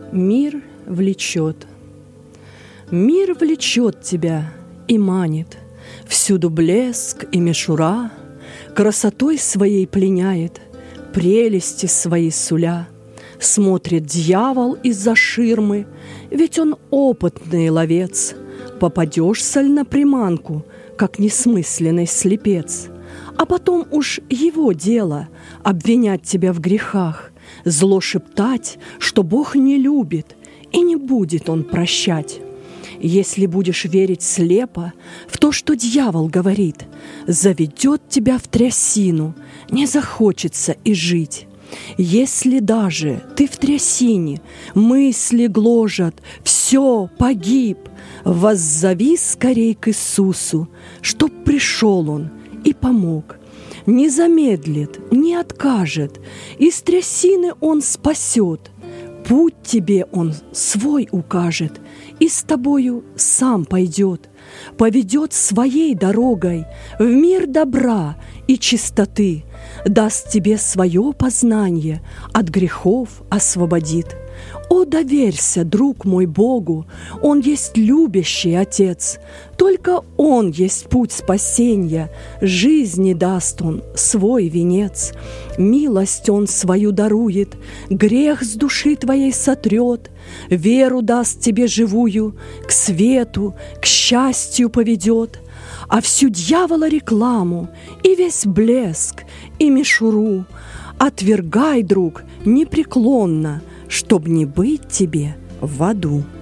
Мир влечет. Мир влечет тебя и манит, всюду блеск и мишура, красотой своей пленяет, прелести свои суля. Смотрит дьявол из-за ширмы, ведь он опытный ловец. Попадешься ль на приманку, как несмысленный слепец? А потом уж его дело обвинять тебя в грехах, зло шептать, что Бог не любит, и не будет Он прощать. Если будешь верить слепо в то, что дьявол говорит, заведет тебя в трясину, не захочется и жить. Если даже ты в трясине, мысли гложат, все, погиб, воззови скорей к Иисусу, чтоб пришел Он и помог. Не замедлит, не откажет, из трясины Он спасет. Путь тебе Он свой укажет, и с тобою сам пойдет, поведет своей дорогой в мир добра и чистоты, даст тебе свое познание, от грехов освободит. О, доверься, друг мой, Богу, Он есть любящий Отец, только Он есть путь спасения, жизни даст Он свой венец. Милость Он свою дарует, грех с души твоей сотрет, веру даст тебе живую, к свету, к счастью поведет. А всю дьявола рекламу и весь блеск, и мишуру отвергай, друг, непреклонно, чтоб не быть тебе в аду.